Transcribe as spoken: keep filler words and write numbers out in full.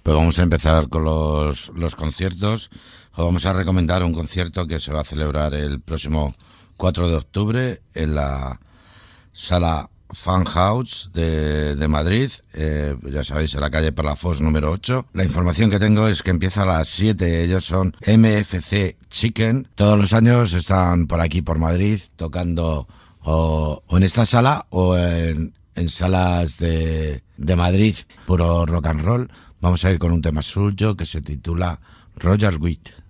Pues vamos a empezar con los, los conciertos. Os vamos a recomendar un concierto que se va a celebrar el próximo cuatro de octubre en la sala Fan House de, de Madrid, eh, ya sabéis, en la calle Palafox número ocho. La información que tengo es que empieza a las siete. Ellos son M F C Chicken. Todos los años están por aquí, por Madrid, tocando o, o en esta sala o en, en salas de, de Madrid, puro rock and roll. Vamos a ir con un tema suyo que se titula Roger Witt.